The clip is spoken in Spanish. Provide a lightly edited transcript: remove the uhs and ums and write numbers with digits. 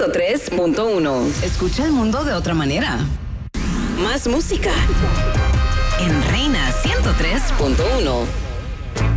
103.1. Escucha el mundo de otra manera. Más música En Reina 103.1.